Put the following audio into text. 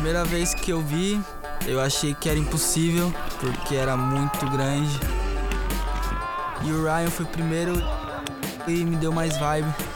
primeira vez que eu vi, eu achei que era impossível, porque era muito grande. E o Ryan foi o primeiro e me deu mais vibe.